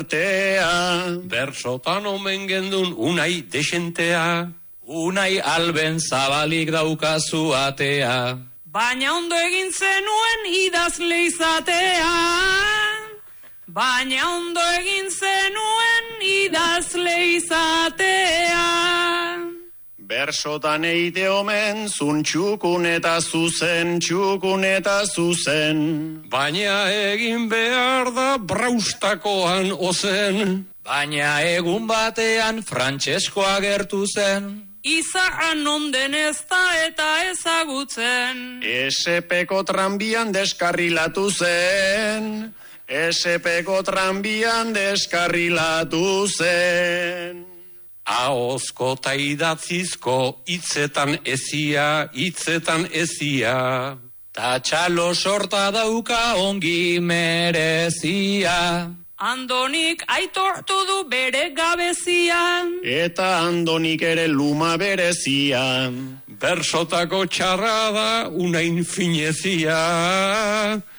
Bersotan omen gendun unai desentea. Unai alben zabalik daukazu atea. Baina ondo egin zenuen idazle izatea. Baina ondo egin zenuen idazle izatea. Bersotan eite omen zun txukun eta zuzen, txukun eta zuzen. Baina egin behar da braustakoan ozen. Baina egun batean Frantsesko agertu zen. Izarran onden ez da eta ezagutzen. SP-ko tranbian deskarrilatu zen. SP-ko tranbian deskarrilatu zen. Ahozko ta idatzizko hitzetan ezia, hitzetan ezia. Ta txalo sorta dauka ongi merezia. Andonik aitortu du bere gabezia. Eta Andonik ere luma berezia. Bersotako txarra da unain finezia.